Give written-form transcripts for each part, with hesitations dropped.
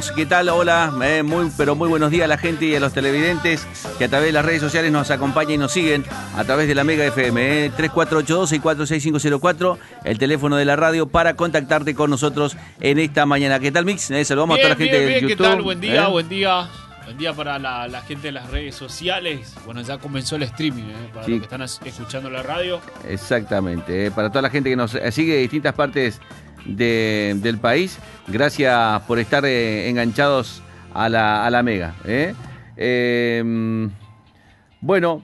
¿Qué tal? Hola, pero muy buenos días a la gente y a los televidentes que a través de las redes sociales nos acompañan y nos siguen a través de la Mega FM, 3482-646504, el teléfono de la radio para contactarte con nosotros en esta mañana. ¿Qué tal, Mix? Saludamos a toda la gente de YouTube. ¿Qué tal? Buen día, buen día. Buen día para la gente de las redes sociales. Bueno, ya comenzó el streaming, para los que están escuchando la radio. Exactamente, para toda la gente que nos sigue de distintas partes del país, gracias por estar enganchados a la Mega. Bueno,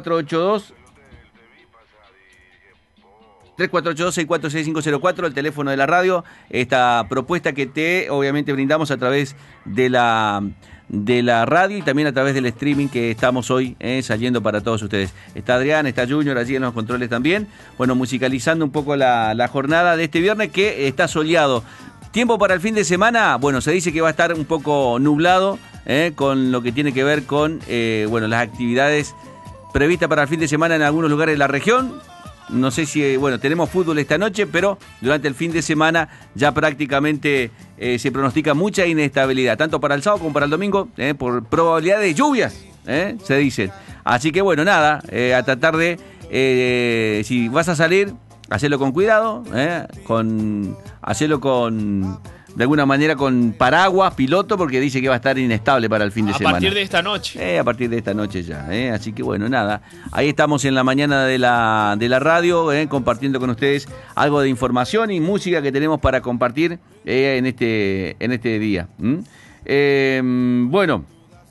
3482-646504, el teléfono de la radio. Esta propuesta que obviamente brindamos a través de la radio y también a través del streaming que estamos hoy saliendo para todos ustedes. Está Adrián, está Junior allí en los controles también. Bueno, musicalizando un poco la jornada de este viernes que está soleado. Tiempo para el fin de semana, bueno, se dice que va a estar un poco nublado con lo que tiene que ver con las actividades previstas para el fin de semana en algunos lugares de la región. No sé si, tenemos fútbol esta noche, pero durante el fin de semana ya prácticamente se pronostica mucha inestabilidad, tanto para el sábado como para el domingo, por probabilidad de lluvias, se dice. Así que a tratar de, si vas a salir, hacerlo con cuidado, hacerlo de alguna manera con paraguas, piloto, porque dice que va a estar inestable para el fin de semana. A partir de esta noche. A partir de esta noche ya. Así que ahí estamos en la mañana de la radio, compartiendo con ustedes algo de información y música que tenemos para compartir en este día. Bueno.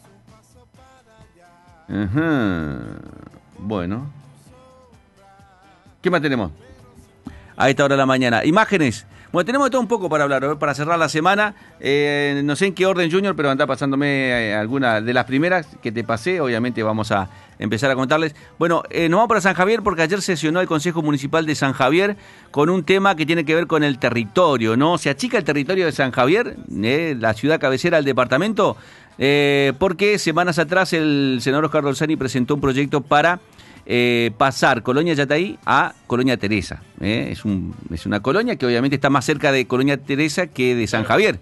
Bueno. ¿Qué más tenemos? A esta hora de la mañana. Imágenes. Bueno, tenemos todo un poco para hablar, para cerrar la semana. No sé en qué orden, Junior, pero anda pasándome alguna de las primeras que te pasé. Obviamente vamos a empezar a contarles. Bueno, nos vamos para San Javier porque ayer sesionó el Consejo Municipal de San Javier con un tema que tiene que ver con el territorio, ¿no? Se achica el territorio de San Javier, la ciudad cabecera del departamento, porque semanas atrás el senador Oscar Dolzani presentó un proyecto para pasar Colonia Yataí a Colonia Teresa. Es una colonia que obviamente está más cerca de Colonia Teresa que de San Javier.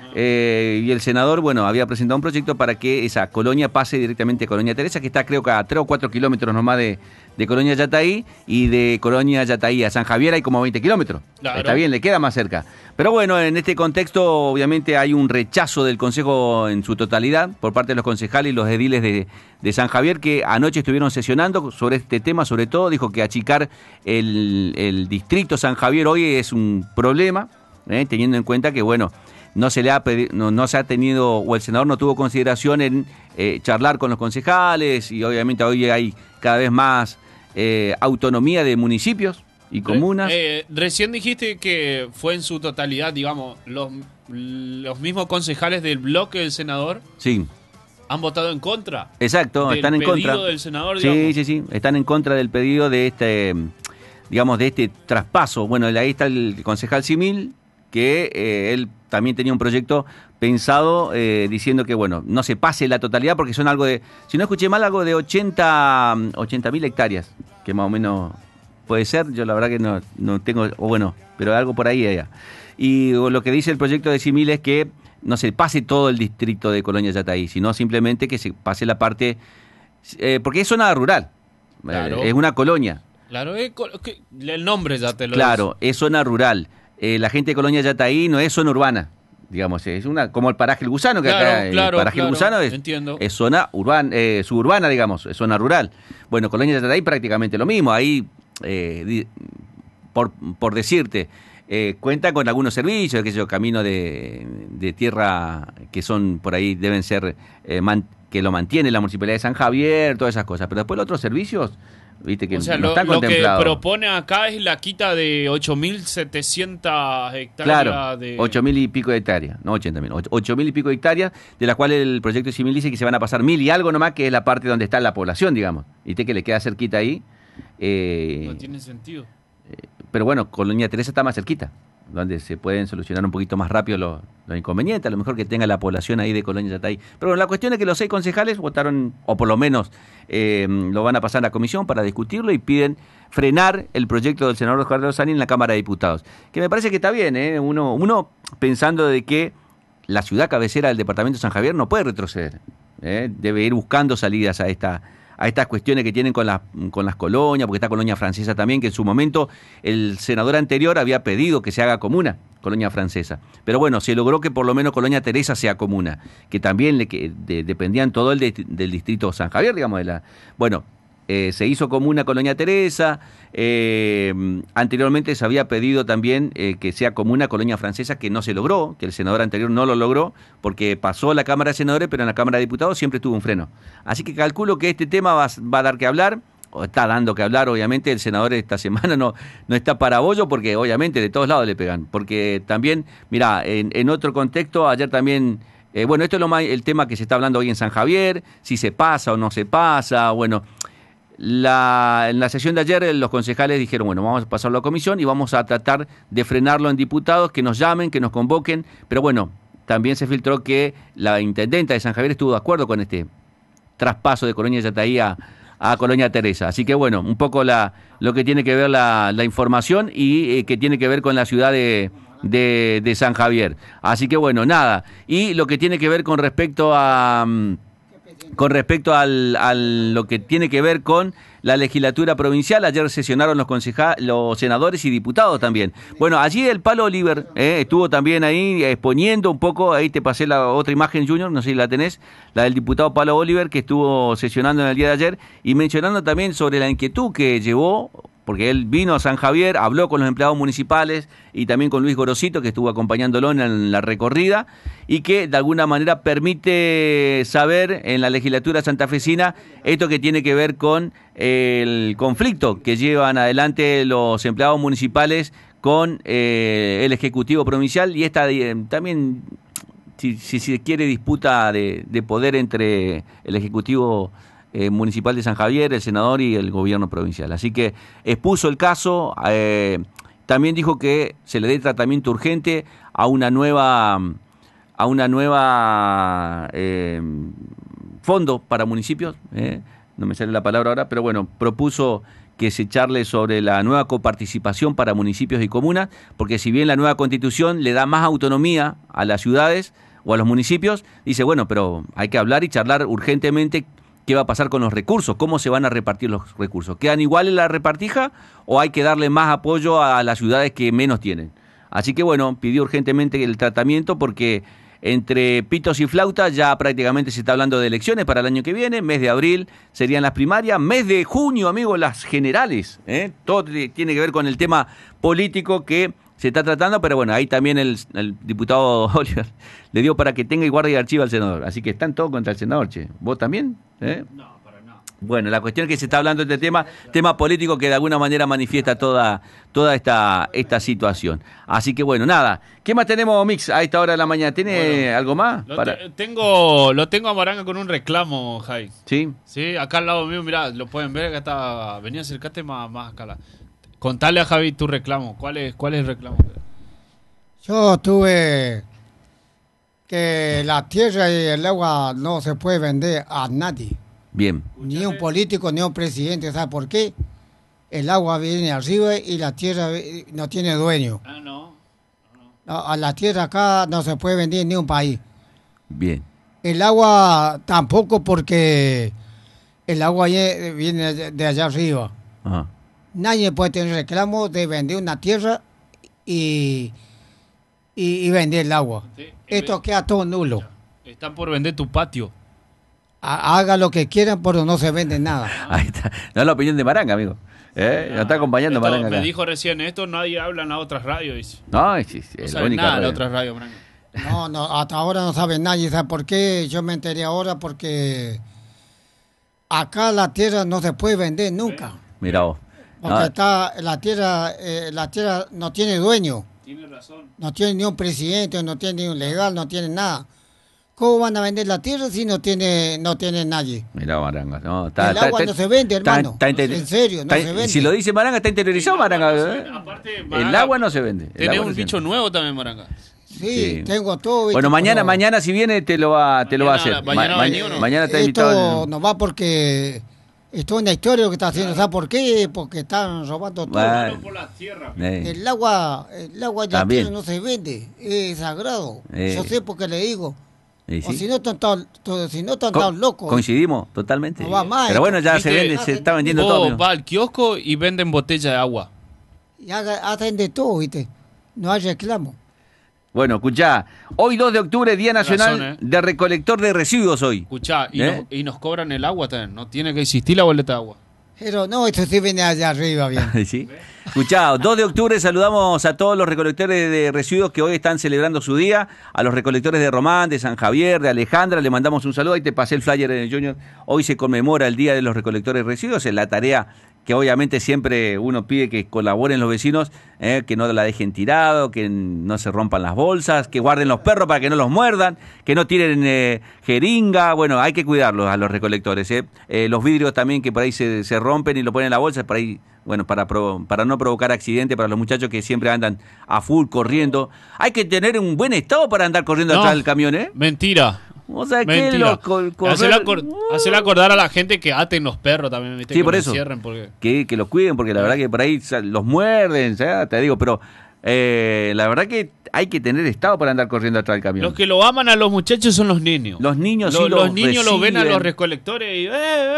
Y el senador, había presentado un proyecto para que esa colonia pase directamente a Colonia Teresa, que está creo que a 3 o 4 kilómetros nomás de Colonia Yataí, y de Colonia Yataí a San Javier hay como 20 kilómetros. Claro. Está bien, le queda más cerca. Pero en este contexto obviamente hay un rechazo del Consejo en su totalidad por parte de los concejales y los ediles de San Javier, que anoche estuvieron sesionando sobre este tema. Sobre todo dijo que achicar el distrito San Javier hoy es un problema, teniendo en cuenta que no se ha tenido, o el senador no tuvo consideración en charlar con los concejales, y obviamente hoy hay cada vez más autonomía de municipios y comunas. Recién dijiste que fue en su totalidad, digamos, los mismos concejales del bloque del senador. Sí. ¿Han votado en contra? Exacto, están en contra. ¿Del pedido del senador, digamos? Sí, están en contra del pedido de este traspaso. Ahí está el concejal Simil, que él también tenía un proyecto pensado diciendo que, no se pase la totalidad porque son algo de, si no escuché mal, algo de 80.000 hectáreas, que más o menos puede ser. Yo la verdad que no tengo, pero algo por ahí allá. Y lo que dice el proyecto de Simil es que no se pase todo el distrito de Colonia Yataí, sino simplemente que se pase la parte, porque es zona rural, claro. Es una colonia. Claro, el nombre ya te lo Claro, es zona rural. La gente de Colonia Yataí no es zona urbana, digamos, es como el paraje El Gusano, que acá el paraje El Gusano es zona urbana, suburbana, digamos, es zona rural. Colonia Yataí prácticamente lo mismo. Ahí, por decirte, cuenta con algunos servicios, camino de tierra que son por ahí, deben ser que lo mantiene la Municipalidad de San Javier, todas esas cosas, pero después los otros servicios, viste, que no están contemplados. Lo que propone acá es la quita de 8.700 hectáreas. Claro, 8.000 y pico de hectáreas, no 80.000, 8.000 y pico de hectáreas, de las cuales el proyecto civil dice que se van a pasar 1.000 y algo nomás, que es la parte donde está la población, digamos. Viste que le queda cerquita ahí. No tiene sentido. Pero Colonia Teresa está más cerquita, donde se pueden solucionar un poquito más rápido los inconvenientes, a lo mejor que tenga la población ahí de Colonia Yataí. Pero la cuestión es que los 6 concejales votaron, o por lo menos lo van a pasar a la comisión para discutirlo, y piden frenar el proyecto del senador Oscar Dolzani en la Cámara de Diputados. Que me parece que está bien, uno pensando de que la ciudad cabecera del departamento de San Javier no puede retroceder. Debe ir buscando salidas a estas cuestiones que tienen con las colonias, porque está Colonia Francesa también, que en su momento el senador anterior había pedido que se haga comuna, Colonia Francesa. Pero bueno, se logró que por lo menos Colonia Teresa sea comuna, que también dependían todo del distrito San Javier, digamos. Bueno, se hizo comuna Colonia Teresa, anteriormente se había pedido también que sea comuna Colonia Francesa, que no se logró, que el senador anterior no lo logró, porque pasó a la Cámara de Senadores, pero en la Cámara de Diputados siempre tuvo un freno. Así que calculo que este tema va a dar que hablar, o está dando que hablar, obviamente. El senador esta semana no está para bollo, porque obviamente de todos lados le pegan, porque también, mirá, en otro contexto, ayer también, bueno, esto es el tema que se está hablando hoy en San Javier, si se pasa o no se pasa, bueno. En la sesión de ayer los concejales dijeron, bueno, vamos a pasarlo a comisión y vamos a tratar de frenarlo en diputados, que nos llamen, que nos convoquen, pero bueno, también se filtró que la intendenta de San Javier estuvo de acuerdo con este traspaso de Colonia Yataí a Colonia Teresa. Así que bueno, un poco lo que tiene que ver la información y que tiene que ver con la ciudad de San Javier. Así que bueno, nada. Y lo que tiene que ver con respecto a lo que tiene que ver con la legislatura provincial, ayer sesionaron los senadores y diputados también. Bueno, allí el Palo Oliver estuvo también ahí exponiendo un poco, ahí te pasé la otra imagen, Junior, no sé si la tenés, la del diputado Palo Oliver, que estuvo sesionando en el día de ayer, y mencionando también sobre la inquietud que llevó, porque él vino a San Javier, habló con los empleados municipales y también con Luis Gorosito, que estuvo acompañándolo en la recorrida, y que de alguna manera permite saber en la legislatura santafesina esto que tiene que ver con el conflicto que llevan adelante los empleados municipales con el Ejecutivo Provincial, y esta también, si se quiere, disputa de poder entre el Ejecutivo Municipal de San Javier, el senador y el gobierno provincial. Así que expuso el caso, también dijo que se le dé tratamiento urgente a una nueva fondo para municipios, no me sale la palabra ahora, pero bueno, propuso que se charle sobre la nueva coparticipación para municipios y comunas, porque si bien la nueva constitución le da más autonomía a las ciudades o a los municipios, dice, bueno, pero hay que hablar y charlar urgentemente qué va a pasar con los recursos, cómo se van a repartir los recursos. ¿Quedan iguales la repartija o hay que darle más apoyo a las ciudades que menos tienen? Así que bueno, pidió urgentemente el tratamiento porque entre pitos y flautas ya prácticamente se está hablando de elecciones para el año que viene. Mes de abril serían las primarias, mes de junio, amigos, las generales. Todo tiene que ver con el tema político que se está tratando, pero bueno, ahí también el diputado Oliver le dio para que tenga y guarde y archiva al senador. Así que están todos contra el senador, che. ¿Vos también? No, para nada. Bueno, la cuestión es que se está hablando de este tema político que de alguna manera manifiesta toda esta situación. Así que bueno, nada. ¿Qué más tenemos, Mix, a esta hora de la mañana? ¿Tiene algo más? Lo tengo a Maranga con un reclamo, Jai. ¿Sí? Sí, acá al lado mío, mirá, lo pueden ver, acá está. Vení, acercate más acá. Contale a Javi tu reclamo. ¿Cuál es el reclamo? Yo tuve que la tierra y el agua no se puede vender a nadie. Bien. Ni un político, ni un presidente. ¿Sabe por qué? El agua viene arriba y la tierra no tiene dueño. No. A la tierra acá no se puede vender en ni un país. Bien. El agua tampoco, porque el agua viene de allá arriba. Ajá. Nadie puede tener reclamo de vender una tierra y vender el agua. Sí, esto queda todo nulo. Están por vender tu patio. Haga lo que quieran, pero no se vende nada. Ahí está. No es la opinión de Maranga, amigo. Nos está acompañando Maranga acá. Me dijo recién esto, nadie habla en las otras radios, dice. No, es No la sabe única nada en radio. las otras radios, Maranga. No, hasta ahora no sabe nadie. ¿Sabe por qué? Yo me enteré ahora porque acá la tierra no se puede vender nunca. Mira vos. Porque la tierra no tiene dueño. Tiene razón. No tiene ni un presidente, no tiene ni un legal, no tiene nada. ¿Cómo van a vender la tierra si no tiene nadie? Mira Maranga. No, El agua no se vende, hermano. En serio, no se vende. Si lo dice Maranga, está interiorizado Maranga. Aparte, El agua no se vende. Tenés un bicho nuevo también, Maranga. Sí, tengo todo. Bueno, mañana si viene te lo va a hacer. Mañana Mañana está invitado. Esto no va porque Esto es una historia lo que está haciendo. ¿Sabes por qué? Porque están robando todo. Bueno, Por la tierra. El agua de la También. tierra no se vende, es sagrado. Yo sé por qué le digo. y O sí. si no están tan locos. Coincidimos totalmente. No va más, Pero bueno, ya ¿viste? se vende, se está vendiendo todo. Vos amigo. vas al kiosco y venden botella de agua. Y hacen de todo, ¿viste? No hay reclamo. Bueno, escuchá, hoy 2 de octubre, Día Nacional Razón, de Recolector de Residuos hoy. Escuchá, y nos cobran el agua también. No tiene que existir la boleta de agua. Pero no, esto sí viene allá arriba, bien. ¿Sí? Escuchá, 2 de octubre saludamos a todos los recolectores de residuos que hoy están celebrando su día, a los recolectores de Román, de San Javier, de Alejandra, le mandamos un saludo, ahí te pasé el flyer en el Junior, hoy se conmemora el Día de los Recolectores de Residuos, es la tarea que obviamente siempre uno pide que colaboren los vecinos, que no la dejen tirado, que no se rompan las bolsas, que guarden los perros para que no los muerdan, que no tiren jeringa, bueno, hay que cuidarlos a los recolectores. Los vidrios también que por ahí se rompen y lo ponen en la bolsa, por ahí, bueno, para no provocar accidente para los muchachos que siempre andan a full corriendo. Hay que tener un buen estado para andar corriendo atrás del camión, ¿eh? Mentira. O sea, que Mentira. correr... Hacer acordar a la gente que aten los perros también, ¿viste? Sí, que por no eso. cierren porque... Que los cuiden, porque la verdad que por ahí los muerden, ¿sabes? Te digo, pero la verdad que hay que tener estado para andar corriendo atrás del camión. Los que lo aman a los muchachos son los niños. Los niños sí los niños lo ven a reciben. los recolectores y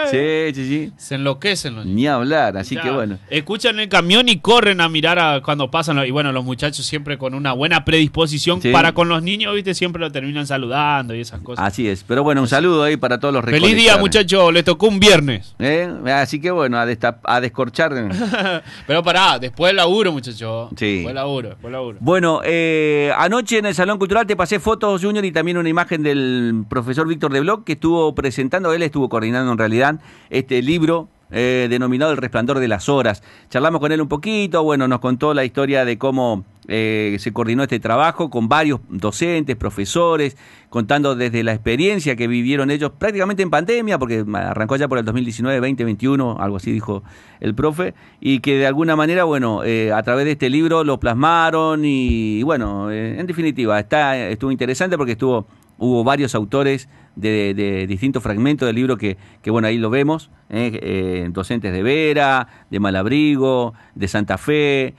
Sí. se enloquecen los niños. Ni hablar, así Ya, que bueno. escuchan el camión y corren a mirar cuando pasan. Y bueno, los muchachos siempre con una buena predisposición Sí. para con los niños, ¿viste? Siempre lo terminan saludando y esas cosas. Así es. Pero bueno, un saludo ahí para todos los Feliz recolectores. día, muchachos. Les tocó un viernes. Así que bueno, a descorchar. Pero pará, después del laburo, muchachos. Sí. Después del laburo. Bueno, anoche en el Salón Cultural te pasé fotos, Junior, y también una imagen del profesor Víctor de Bloch, que estuvo presentando, él estuvo coordinando en realidad este libro denominado El Resplandor de las Horas. Charlamos con él un poquito, bueno, nos contó la historia de cómo se coordinó este trabajo con varios docentes, profesores, contando desde la experiencia que vivieron ellos prácticamente en pandemia, porque arrancó ya por el 2019, 2021, algo así dijo el profe, y que de alguna manera, bueno, a través de este libro lo plasmaron y bueno, en definitiva, estuvo interesante porque hubo varios autores de distintos fragmentos del libro que bueno, ahí lo vemos, docentes de Vera, de Malabrigo, de Santa Fe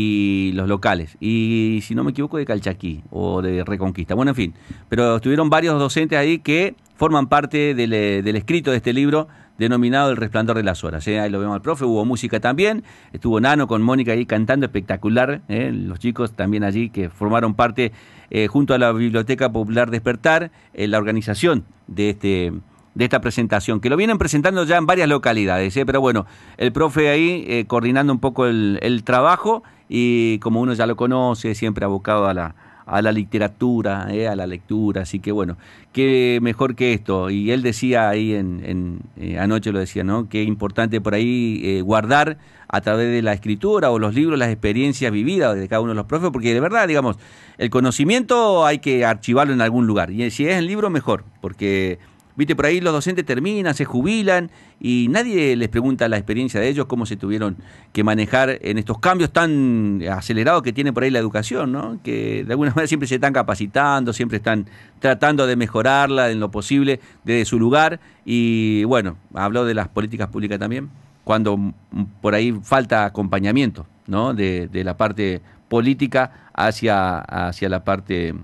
y los locales. Y si no me equivoco, de Calchaquí o de Reconquista. Bueno, en fin, pero estuvieron varios docentes ahí que forman parte del escrito de este libro denominado El Resplandor de las Horas. Ahí lo vemos al profe, hubo música también, estuvo Nano con Mónica ahí cantando, espectacular, los chicos también allí que formaron parte junto a la Biblioteca Popular Despertar, la organización de esta presentación, que lo vienen presentando ya en varias localidades, pero bueno, el profe ahí coordinando un poco el trabajo y como uno ya lo conoce, siempre abocado a la literatura, a la lectura, así que bueno, qué mejor que esto. Y él decía ahí, anoche lo decía, ¿no? Qué importante por ahí guardar a través de la escritura o los libros las experiencias vividas de cada uno de los profes, porque de verdad, digamos, el conocimiento hay que archivarlo en algún lugar, y si es en libro mejor, porque... Viste, por ahí los docentes terminan, se jubilan y nadie les pregunta la experiencia de ellos, cómo se tuvieron que manejar en estos cambios tan acelerados que tiene por ahí la educación, ¿no? Que de alguna manera siempre se están capacitando, siempre están tratando de mejorarla en lo posible desde su lugar. Y bueno, habló de las políticas públicas también, cuando por ahí falta acompañamiento, ¿no? De la parte política hacia la parte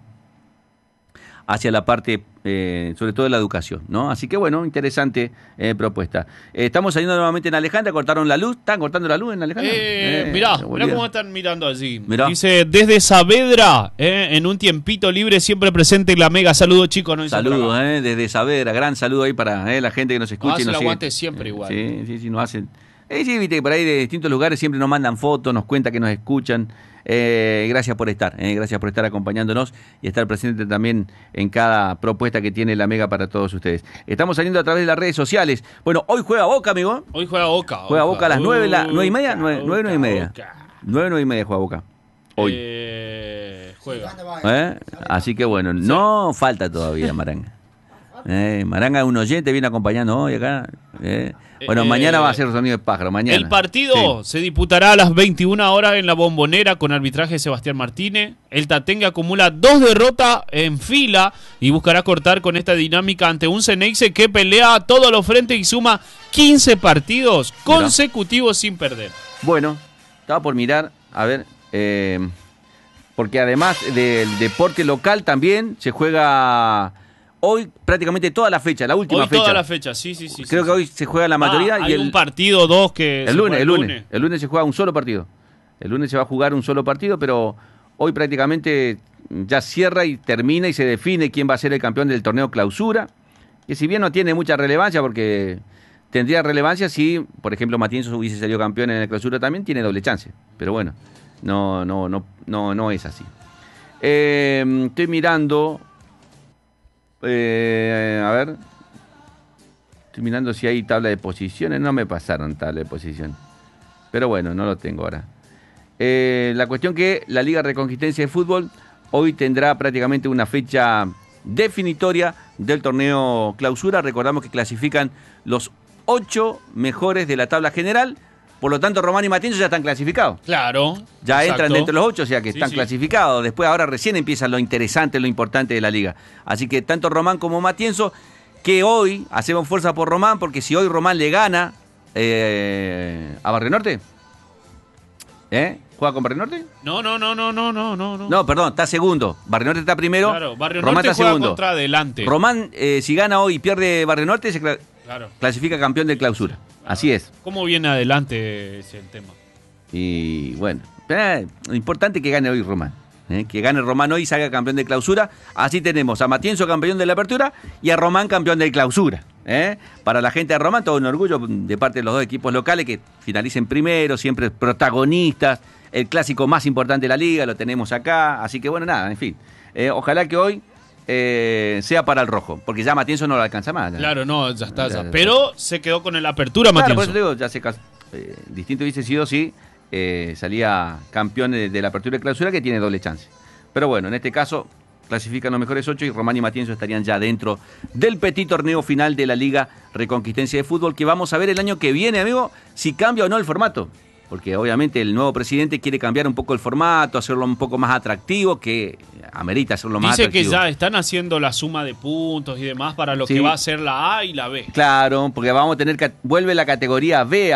sobre todo de la educación, ¿no? Así que bueno, interesante propuesta. Estamos saliendo nuevamente en Alejandra, cortaron la luz, ¿están cortando la luz en Alejandra? Mirá cómo están mirando allí. Mirá. Dice, desde Saavedra, en un tiempito libre, siempre presente en la Mega. Saludos, chicos. ¿No? Saludos, desde Saavedra, gran saludo ahí para la gente que nos escucha. Hace y nos el sigue. aguante siempre igual. Sí, nos hacen... sí, viste, por ahí de distintos lugares siempre nos mandan fotos, nos cuentan que nos escuchan. Gracias por estar acompañándonos y estar presente también en cada propuesta que tiene la Mega para todos ustedes. Estamos saliendo a través de las redes sociales. Bueno, hoy juega Boca, amigo. Hoy juega Boca. Juega Boca a las 9:30. 9:30 juega Boca. Hoy. Juega. Así que bueno, no falta todavía, Maranga. Maranga, un oyente, viene acompañando hoy acá. Bueno, mañana va a ser sonido de pájaro. Mañana. El partido se disputará a las 21 horas en la Bombonera con arbitraje de Sebastián Martínez. El Tatengue acumula 2 derrotas en fila y buscará cortar con esta dinámica ante un Ceneice que pelea a todos los frentes y suma 15 partidos consecutivos sin perder. Bueno, estaba por mirar, a ver, porque además del deporte local también se juega hoy prácticamente toda la fecha, la última fecha. Toda la fecha, sí. Creo que hoy se juega la mayoría. Hay un partido, dos que... El lunes se juega un solo partido. El lunes se va a jugar un solo partido, pero hoy prácticamente ya cierra y termina y se define quién va a ser el campeón del torneo clausura, que si bien no tiene mucha relevancia, porque tendría relevancia si, por ejemplo, Matienzo hubiese salido campeón en el clausura, también tiene doble chance. Pero bueno, no es así. Estoy mirando... a ver, estoy mirando si hay tabla de posiciones. No me pasaron tabla de posiciones, pero bueno, no lo tengo ahora. La cuestión que la Liga Reconquistense de Fútbol hoy tendrá prácticamente una fecha definitoria del torneo clausura. Recordamos que clasifican los 8 mejores de la tabla general. Por lo tanto, Román y Matienzo ya están clasificados. Claro. Ya entran dentro de los 8, o sea que están clasificados. Después, ahora recién empieza lo interesante, lo importante de la liga. Así que tanto Román como Matienzo, que hoy hacemos fuerza por Román, porque si hoy Román le gana a Barrio Norte, ¿juega con Barrio Norte? No. No, perdón, está segundo. Barrio Norte está primero. Claro, Barrio Román Norte está juega segundo. contra Adelante. Román, si gana hoy y pierde Barrio Norte, se clasifica campeón de clausura. Así es. ¿Cómo viene adelante ese el tema? Y bueno, lo importante es que gane hoy Román. Que gane Román hoy y salga campeón de clausura. Así tenemos a Matienzo campeón de la apertura y a Román campeón de clausura. Para la gente de Román, todo un orgullo de parte de los dos equipos locales que finalicen primero, siempre protagonistas. El clásico más importante de la liga, lo tenemos acá. Así que bueno, nada, en fin. Ojalá que hoy sea para el rojo, porque ya Matienzo no lo alcanza más. Claro, no, ya está. Pero se quedó con la apertura, Matienzo. Por eso digo, ya se distinto hubiese sido si salía campeón de la apertura de clausura, que tiene doble chance. Pero bueno, en este caso clasifican los mejores 8 y Román y Matienzo estarían ya dentro del petit torneo final de la Liga Reconquistense de Fútbol, que vamos a ver el año que viene, amigo, si cambia o no el formato. Porque obviamente el nuevo presidente quiere cambiar un poco el formato, hacerlo un poco más atractivo, que amerita hacerlo más atractivo. Dice que ya están haciendo la suma de puntos y demás para lo que va a ser la A y la B. Claro, porque vamos a tener vuelve la categoría B,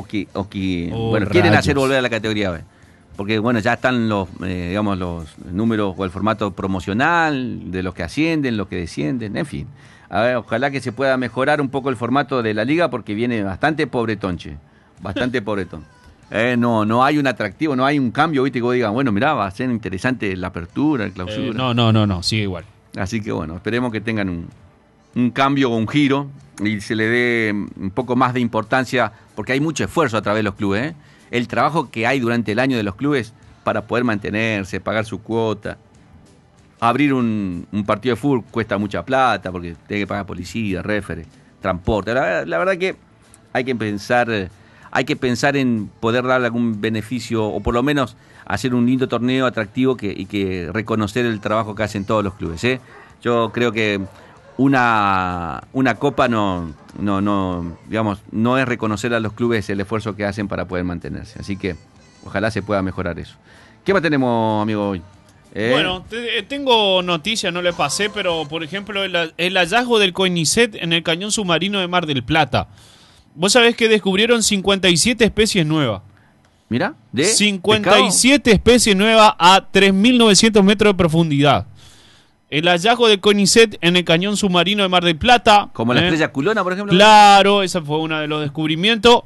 quieren hacer volver a la categoría B. Porque bueno, ya están los números o el formato promocional de los que ascienden, los que descienden, en fin. A ver, ojalá que se pueda mejorar un poco el formato de la liga, porque viene bastante pobretón, bastante pobretón. No hay un atractivo, no hay un cambio, ¿viste? Que vos digan, bueno, mirá, va a ser interesante la apertura, el clausura. No, sigue igual. Así que bueno, esperemos que tengan un cambio o un giro y se le dé un poco más de importancia, porque hay mucho esfuerzo a través de los clubes, El trabajo que hay durante el año de los clubes para poder mantenerse, pagar su cuota. Abrir un partido de fútbol cuesta mucha plata, porque tiene que pagar policía, referee, transporte. La verdad que hay que pensar en poder darle algún beneficio, o por lo menos hacer un lindo torneo atractivo y que reconocer el trabajo que hacen todos los clubes. Yo creo que una copa no es reconocer a los clubes el esfuerzo que hacen para poder mantenerse. Así que ojalá se pueda mejorar eso. ¿Qué más tenemos, amigo, hoy? Bueno, tengo noticias, no le pasé, pero por ejemplo el hallazgo del CONICET en el cañón submarino de Mar del Plata. Vos sabés que descubrieron 57 especies nuevas. Mira, 57 especies nuevas a 3.900 metros de profundidad. El hallazgo del CONICET en el cañón submarino de Mar del Plata. Como la estrella culona, por ejemplo. Claro, ese fue uno de los descubrimientos.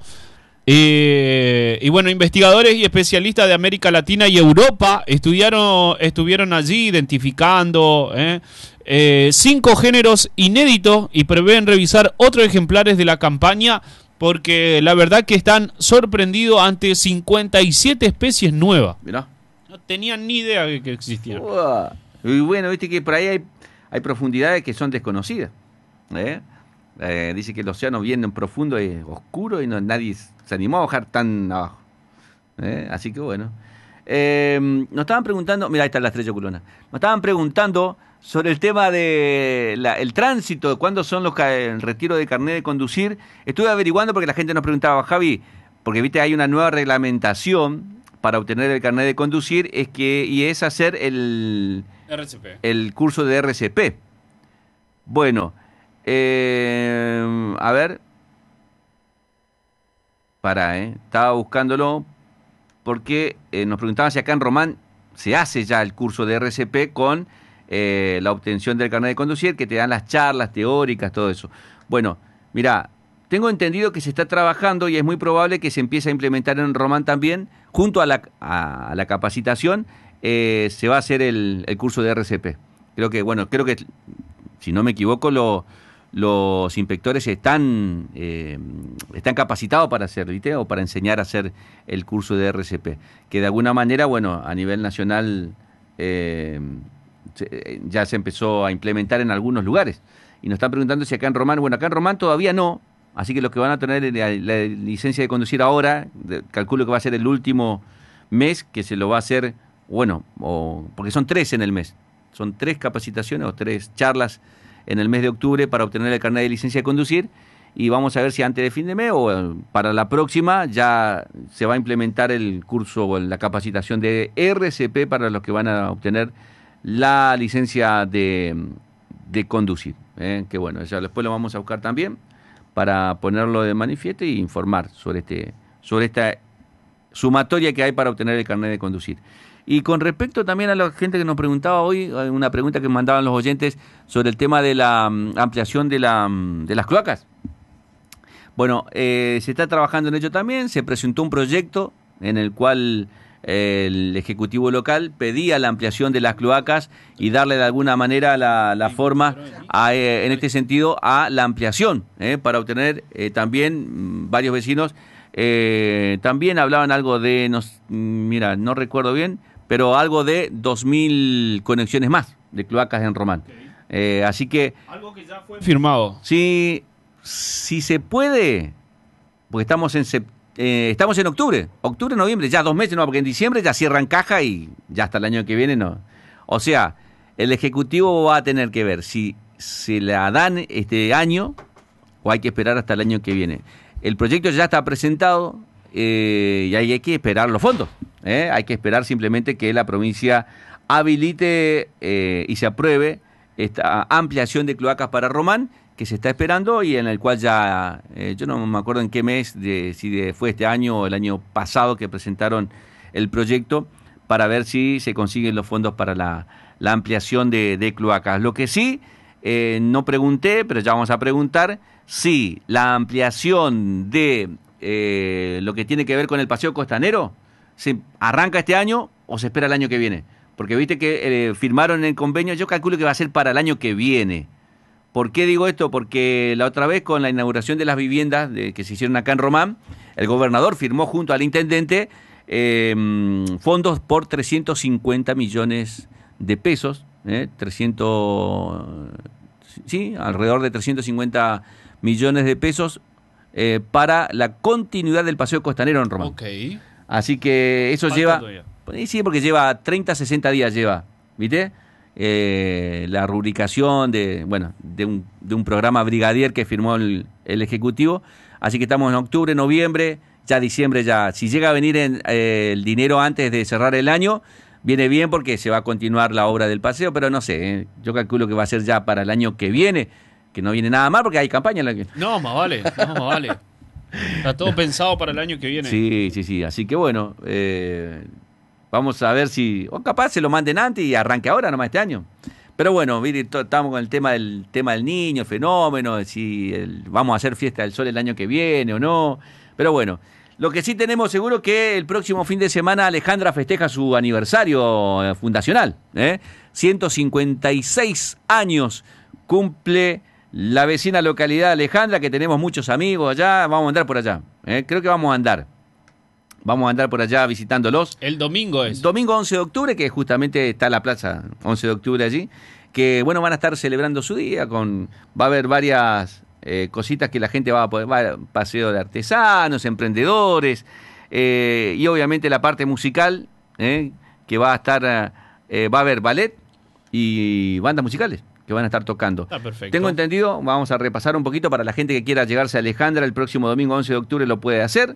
Y bueno, investigadores y especialistas de América Latina y Europa estuvieron allí identificando 5 géneros inéditos y prevén revisar otros ejemplares de la campaña, porque la verdad que están sorprendidos ante 57 especies nuevas. Mirá. No tenían ni idea de que existían. Y bueno, viste que por ahí hay profundidades que son desconocidas. Dice que el océano bien profundo es oscuro y nadie se animó a bajar tan abajo. Así que bueno. Nos estaban preguntando, mira, ahí está la estrella culona. Nos estaban preguntando sobre el tema de el tránsito, cuándo son el retiro de carnet de conducir. Estuve averiguando porque la gente nos preguntaba, Javi, porque viste hay una nueva reglamentación para obtener el carnet de conducir, y es hacer el curso de RCP. Bueno, a ver, estaba buscándolo porque nos preguntaban si acá en Román se hace ya el curso de RCP con la obtención del carnet de conducir, que te dan las charlas teóricas, todo eso. Bueno, mira, tengo entendido que se está trabajando y es muy probable que se empiece a implementar en Román también, junto a la capacitación, se va a hacer el curso de RCP. Creo que, si no me equivoco, los inspectores están capacitados para hacer, ¿viste? O para enseñar a hacer el curso de RCP, que de alguna manera, bueno, a nivel nacional ya se empezó a implementar en algunos lugares. Y nos están preguntando si acá en Román, bueno, acá en Román todavía no, así que los que van a tener la licencia de conducir ahora, calculo que va a ser el último mes que se lo va a hacer, bueno, porque son 3 en el mes, son 3 capacitaciones o 3 charlas en el mes de octubre para obtener el carnet de licencia de conducir, y vamos a ver si antes de fin de mes o para la próxima ya se va a implementar el curso o la capacitación de RCP para los que van a obtener la licencia de conducir, que bueno, ya después lo vamos a buscar también para ponerlo de manifiesto y informar sobre esta sumatoria que hay para obtener el carnet de conducir. Y con respecto también a la gente que nos preguntaba hoy, una pregunta que mandaban los oyentes sobre el tema de la ampliación de las cloacas. Bueno, se está trabajando en ello también, se presentó un proyecto en el cual el Ejecutivo local pedía la ampliación de las cloacas y darle de alguna manera la forma, en este sentido, a la ampliación, para obtener también varios vecinos. También hablaban algo de, mira, no recuerdo bien, pero algo de 2.000 conexiones más de cloacas en Román. Okay. Así que... Algo que ya fue firmado. Si se puede, porque estamos en octubre, noviembre, ya 2 meses, no, porque en diciembre ya cierran caja y ya hasta el año que viene no. O sea, el Ejecutivo va a tener que ver si se la dan este año o hay que esperar hasta el año que viene. El proyecto ya está presentado y hay que esperar los fondos. Hay que esperar simplemente que la provincia habilite y se apruebe esta ampliación de cloacas para Román, que se está esperando y en el cual ya, yo no me acuerdo en qué mes, si fue este año o el año pasado que presentaron el proyecto, para ver si se consiguen los fondos para la ampliación de cloacas. Lo que sí, no pregunté, pero ya vamos a preguntar, si la ampliación de lo que tiene que ver con el paseo costanero se arranca este año o se espera el año que viene. Porque viste que firmaron el convenio, yo calculo que va a ser para el año que viene. ¿Por qué digo esto? Porque la otra vez con la inauguración de las viviendas que se hicieron acá en Román, el gobernador firmó junto al intendente fondos por 350 millones de pesos, alrededor de 350 millones de pesos para la continuidad del paseo costanero en Román. Okay. Así que eso lleva... Sí, porque lleva 30, 60 días lleva, ¿viste? La rubricación de un programa brigadier que firmó el Ejecutivo. Así que estamos en octubre, noviembre, ya diciembre, ya. Si llega a venir el dinero antes de cerrar el año, viene bien porque se va a continuar la obra del paseo, pero no sé, yo calculo que va a ser ya para el año que viene, que no viene nada mal porque hay campaña. No, más vale. Está todo pensado para el año que viene. Sí. Así que bueno, vamos a ver si, o capaz se lo manden antes y arranque ahora, nomás este año. Pero bueno, estamos con el tema del niño, el fenómeno, si vamos a hacer fiesta del sol el año que viene o no. Pero bueno, lo que sí tenemos seguro que el próximo fin de semana Alejandra festeja su aniversario fundacional. 156 años cumple la vecina localidad de Alejandra, que tenemos muchos amigos allá. Vamos a andar por allá. Creo que vamos a andar por allá visitándolos. El domingo es. Domingo 11 de octubre, que justamente está la plaza 11 de octubre allí, que bueno, van a estar celebrando su día, va a haber varias cositas que la gente va a poder, paseo de artesanos, emprendedores, y obviamente la parte musical, que va a estar, va a haber ballet y bandas musicales que van a estar tocando. Está perfecto. Tengo entendido, vamos a repasar un poquito para la gente que quiera llegarse a Alejandra el próximo domingo 11 de octubre lo puede hacer.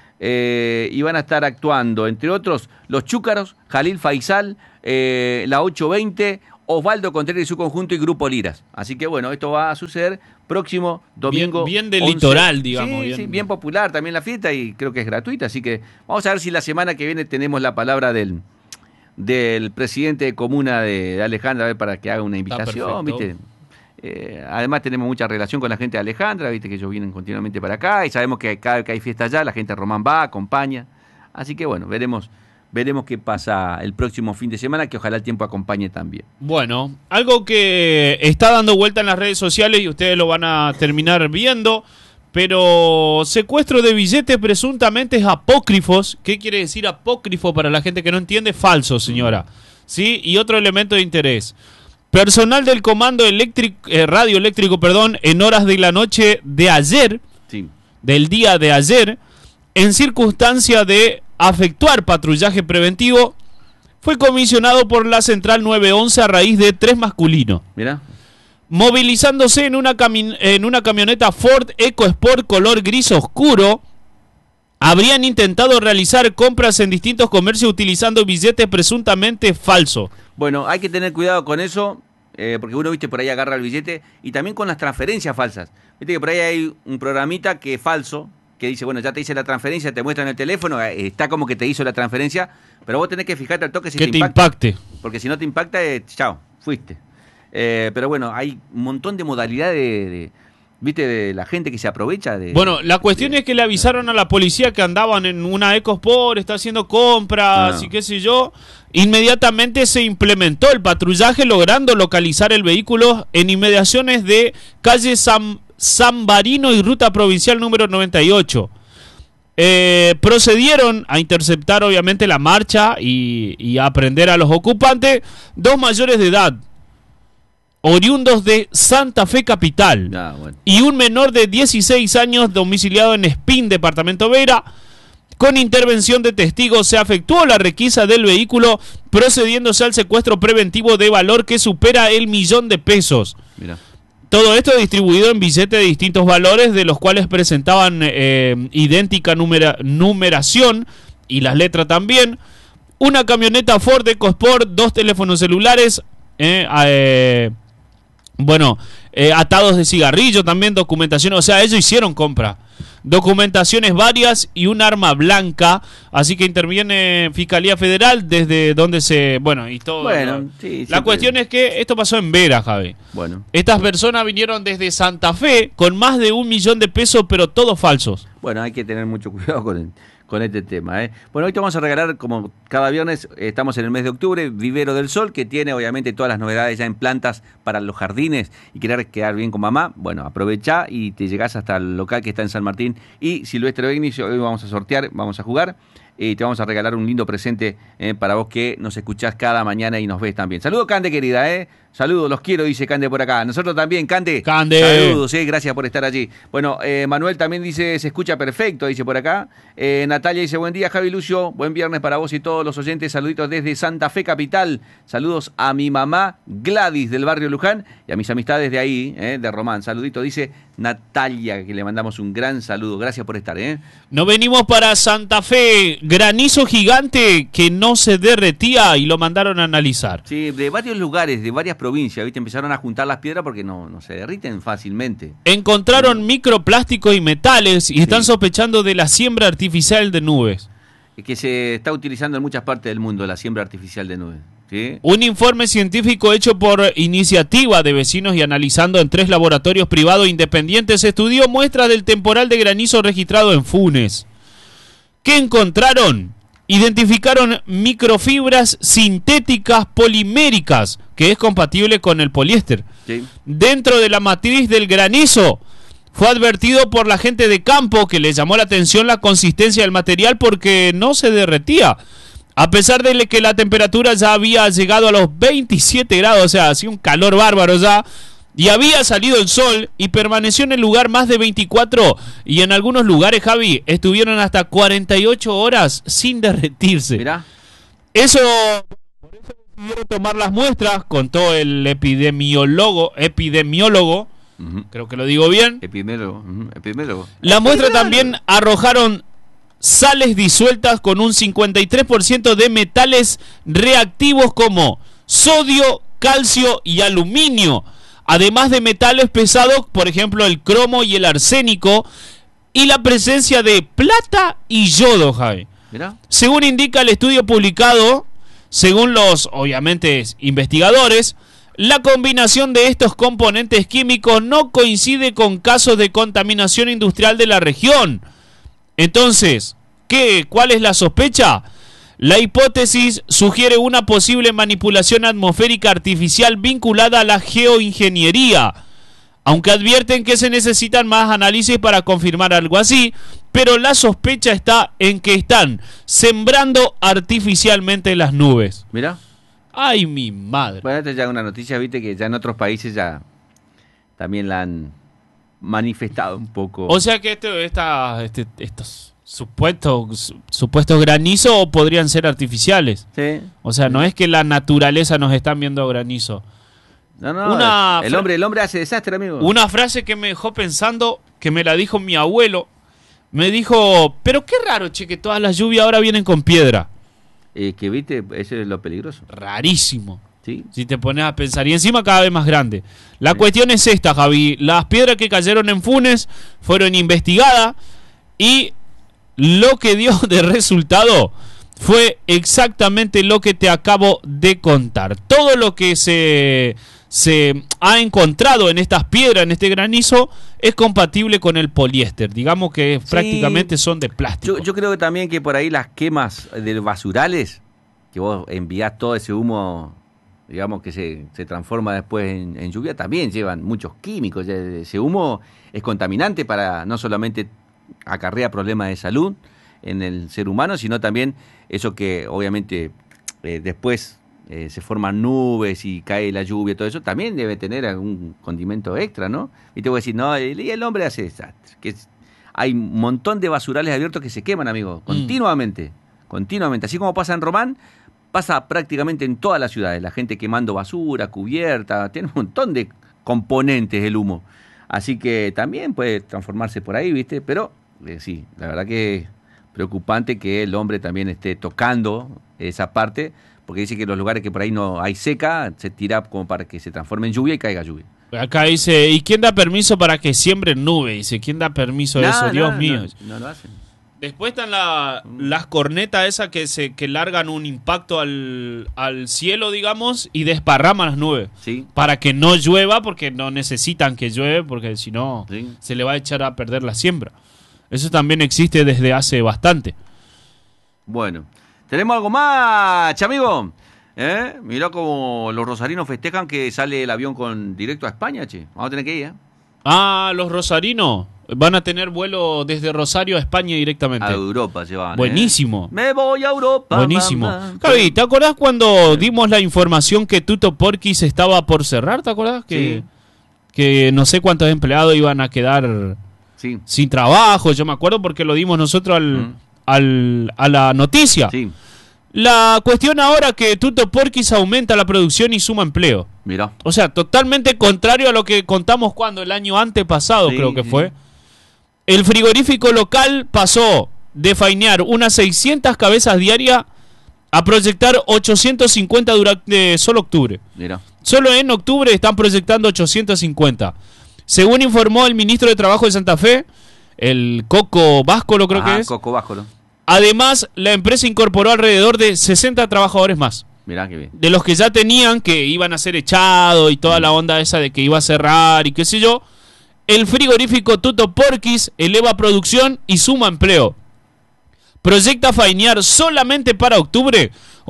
Y van a estar actuando, entre otros, Los Chúcaros, Jalil Faisal, la 820, Osvaldo Contreras y su conjunto y Grupo Liras. Así que bueno, esto va a suceder próximo domingo. Bien del 11. litoral, digamos. Sí, sí, bien popular también la fiesta y creo que es gratuita. Así que vamos a ver si la semana que viene tenemos la palabra del presidente de comuna de Alejandra, a ver, para que haga una invitación, ¿viste? Además tenemos mucha relación con la gente de Alejandra, viste que ellos vienen continuamente para acá y sabemos que cada vez que hay fiesta allá la gente de Román va, acompaña, así que bueno, veremos qué pasa el próximo fin de semana, que ojalá el tiempo acompañe también. Bueno, algo que está dando vuelta en las redes sociales y ustedes lo van a terminar viendo, pero secuestro de billetes presuntamente apócrifos. ¿Qué quiere decir apócrifo para la gente que no entiende? Falso, señora. ¿Sí? Y otro elemento de interés. Personal del comando radioeléctrico, en horas de la noche de ayer, sí, del día de ayer, en circunstancia de efectuar patrullaje preventivo, fue comisionado por la Central 911 a raíz de 3 masculinos. Mira. Movilizándose en una camioneta Ford EcoSport color gris oscuro, habrían intentado realizar compras en distintos comercios utilizando billetes presuntamente falsos. Bueno, hay que tener cuidado con eso, porque uno, viste, por ahí agarra el billete, y también con las transferencias falsas. Viste que por ahí hay un programita que es falso, que dice, bueno, ya te hice la transferencia, te muestra en el teléfono, está como que te hizo la transferencia, pero vos tenés que fijarte al toque si que te impacte. Porque si no te impacta, chao, fuiste. Pero bueno, hay un montón de modalidades ¿viste? De la gente que se aprovecha de... Bueno, la cuestión es que le avisaron a la policía que andaban en una EcoSport, está haciendo compras y qué sé yo. Inmediatamente se implementó el patrullaje, logrando localizar el vehículo en inmediaciones de calle San Barino y ruta provincial número 98. Procedieron a interceptar obviamente la marcha y a aprender a los ocupantes, 2 mayores de edad, oriundos de Santa Fe Capital, bueno, y un menor de 16 años domiciliado en Espín, departamento Vera. Con intervención de testigos se efectuó la requisa del vehículo, procediéndose al secuestro preventivo de valor que supera el 1.000.000 de pesos. Mira. Todo esto distribuido en billetes de distintos valores, de los cuales presentaban idéntica numeración y las letras también. Una camioneta Ford EcoSport, 2 teléfonos celulares, atados de cigarrillo también, documentación, o sea, ellos hicieron compra, documentaciones varias y un arma blanca, así que interviene Fiscalía Federal desde donde y todo. Bueno, sí, la cuestión es que esto pasó en Vera, Javi. Bueno. Estas personas vinieron desde Santa Fe con más de 1.000.000 de pesos, pero todos falsos. Bueno, hay que tener mucho cuidado con este tema, ¿eh? Bueno, hoy te vamos a regalar, como cada viernes, estamos en el mes de octubre, Vivero del Sol, que tiene obviamente todas las novedades ya en plantas para los jardines y querer quedar bien con mamá. Bueno, aprovecha y te llegás hasta el local que está en San Martín y Silvestre Begnis. Hoy vamos a sortear, vamos a jugar y te vamos a regalar un lindo presente para vos que nos escuchás cada mañana y nos ves también. Saludos, Cande, querida, Saludos, los quiero, dice Cande por acá. Nosotros también, Cande. Saludos, gracias por estar allí. Bueno, Manuel también dice, se escucha perfecto, dice por acá. Natalia dice, buen día, Javi Lucio, buen viernes para vos y todos los oyentes. Saluditos desde Santa Fe Capital. Saludos a mi mamá Gladys del barrio Luján y a mis amistades de ahí, de Román. Saludito, dice Natalia, que le mandamos un gran saludo. Gracias por estar, Nos venimos para Santa Fe, granizo gigante que no se derretía y lo mandaron a analizar. Sí, de varios lugares, de varias provincias, ¿viste? Empezaron a juntar las piedras porque no se derriten fácilmente. Encontraron microplásticos y metales y están sospechando de la siembra artificial de nubes. Que se está utilizando en muchas partes del mundo, la siembra artificial de nubes. ¿Sí? Un informe científico hecho por iniciativa de vecinos y analizando en 3 laboratorios privados independientes estudió muestras del temporal de granizo registrado en Funes. ¿Qué encontraron? Identificaron microfibras sintéticas poliméricas, que es compatible con el poliéster. Sí. Dentro de la matriz del granizo. Fue advertido por la gente de campo, que le llamó la atención la consistencia del material porque no se derretía. A pesar de que la temperatura ya había llegado a los 27 grados, o sea, hacía un calor bárbaro ya, y había salido el sol y permaneció en el lugar más de 24, y en algunos lugares, Javi, estuvieron hasta 48 horas sin derretirse. Mirá. Eso, por eso decidieron tomar las muestras, contó el epidemiólogo, creo que lo digo bien. Epidemiólogo. La muestra también arrojaron sales disueltas con un 53% de metales reactivos como sodio, calcio y aluminio, además de metales pesados, por ejemplo el cromo y el arsénico, y la presencia de plata y yodo, Javi. Mirá. Según indica el estudio publicado, según los, obviamente, investigadores, la combinación de estos componentes químicos no coincide con casos de contaminación industrial de la región. Entonces, ¿cuál es la sospecha? La hipótesis sugiere una posible manipulación atmosférica artificial vinculada a la geoingeniería, aunque advierten que se necesitan más análisis para confirmar algo así, pero la sospecha está en que están sembrando artificialmente las nubes. Mirá. ¡Ay, mi madre! Bueno, esta ya es una noticia, viste, que ya en otros países ya también la han manifestado un poco. O sea que estos supuestos granizos podrían ser artificiales. Sí. O sea, no es que la naturaleza nos está viendo granizo. No, el hombre hace desastre, amigo. Una frase que me dejó pensando, que me la dijo mi abuelo, me dijo, pero qué raro, che, que todas las lluvias ahora vienen con piedra. Que viste, eso es lo peligroso. Rarísimo. Sí. Si te pones a pensar, y encima cada vez más grande. La cuestión es esta, Javi. Las piedras que cayeron en Funes fueron investigadas y lo que dio de resultado fue exactamente lo que te acabo de contar. Todo lo que se ha encontrado en estas piedras, en este granizo, es compatible con el poliéster. Digamos que prácticamente son de plástico. Yo creo que también que por ahí las quemas de basurales, que vos enviás todo ese humo, digamos que se transforma después en lluvia, también llevan muchos químicos. Ese humo es contaminante para, no solamente acarrea problemas de salud en el ser humano, sino también eso que obviamente después se forman nubes y cae la lluvia, todo eso, también debe tener algún condimento extra, ¿no? Y te voy a decir, no, el hombre hace desastre. Hay un montón de basurales abiertos que se queman, amigo, continuamente. Así como pasa en Román, pasa prácticamente en todas las ciudades. La gente quemando basura, cubierta, tiene un montón de componentes el humo. Así que también puede transformarse por ahí, ¿viste? Pero sí, la verdad que es preocupante que el hombre también esté tocando esa parte, porque dice que los lugares que por ahí no hay seca, se tira como para que se transforme en lluvia y caiga lluvia. Acá dice, ¿y quién da permiso para que siembren nubes? Dice, ¿quién da permiso de eso? Dios mío. No lo hacen. Después están las cornetas esas que largan un impacto al cielo, digamos, y desparraman las nubes. Sí. Para que no llueva, porque no necesitan que llueve, porque si no Sí. se le va a echar a perder la siembra. Eso también existe desde hace bastante. Bueno, ¿tenemos algo más, chamigo? Mirá cómo los rosarinos festejan que sale el avión directo a España, che. Vamos a tener que ir, Ah, los rosarinos van a tener vuelo desde Rosario a España directamente. A Europa se van. Buenísimo. Me voy a Europa. Buenísimo. Mamá. Javi, ¿te acordás cuando dimos la información que Tuto Porquis estaba por cerrar? ¿Te acordás? Que no sé cuántos empleados iban a quedar sin trabajo. Yo me acuerdo porque lo dimos nosotros a la noticia. Sí. La cuestión ahora que Tuto Porquis aumenta la producción y suma empleo. Mirá. O sea, totalmente contrario a lo que contamos cuando el año antepasado, creo que fue. El frigorífico local pasó de fainear unas 600 cabezas diarias a proyectar 850 durante solo octubre. Mirá. Solo en octubre están proyectando 850. Según informó el ministro de Trabajo de Santa Fe, el Coco Báscolo creo que es. Coco Báscolo. Además, la empresa incorporó alrededor de 60 trabajadores más. Mirá qué bien. De los que ya tenían, que iban a ser echados y toda la onda esa de que iba a cerrar y qué sé yo. El frigorífico Tuto Porquis eleva producción y suma empleo. Proyecta fainear solamente para octubre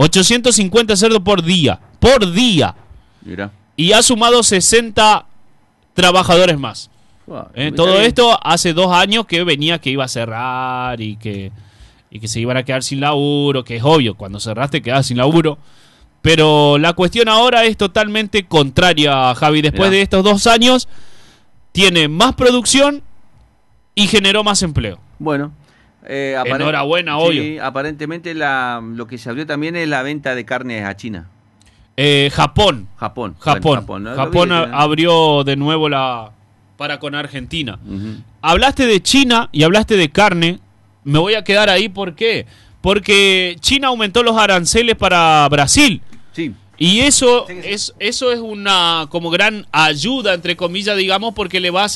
850 cerdos por día. Por día. Mirá. Y ha sumado 60 trabajadores más. Wow, Todo esto hace 2 años que venía que iba a cerrar y que se iban a quedar sin laburo, que es obvio, cuando cerraste quedas sin laburo. Pero la cuestión ahora es totalmente contraria, Javi. Después de estos 2 años, tiene más producción y generó más empleo. Bueno, Enhorabuena, sí, obvio. aparentemente lo que se abrió también es la venta de carne a China. Japón. Japón. Japón, Bueno, ¿no? Japón Lo vi, abrió de nuevo para con Argentina. Ujú. Hablaste de China y hablaste de carne. Me voy a quedar ahí, ¿por qué? Porque China aumentó los aranceles para Brasil. Sí. Y eso Sí, sí. es una como gran ayuda, entre comillas, digamos, porque le va a